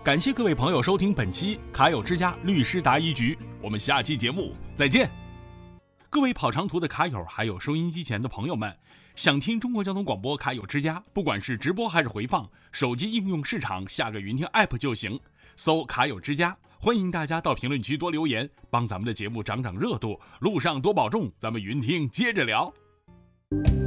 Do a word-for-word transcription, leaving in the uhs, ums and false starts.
感谢各位朋友收听本期卡友之家律师答疑局，我们下期节目再见。各位跑长途的卡友，还有收音机前的朋友们，想听中国交通广播卡友之家，不管是直播还是回放，手机应用市场下个云听 app 就行，搜卡友之家。欢迎大家到评论区多留言，帮咱们的节目涨涨热度，路上多保重，咱们云听接着聊。